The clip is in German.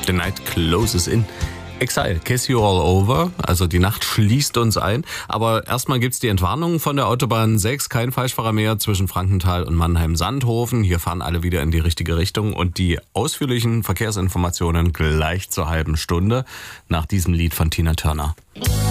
The night closes in. Exile, kiss you all over. Also die Nacht schließt uns ein. Aber erstmal gibt's die Entwarnung von der Autobahn 6. Kein Falschfahrer mehr zwischen Frankenthal und Mannheim-Sandhofen. Hier fahren alle wieder in die richtige Richtung. Und die ausführlichen Verkehrsinformationen gleich zur halben Stunde nach diesem Lied von Tina Turner.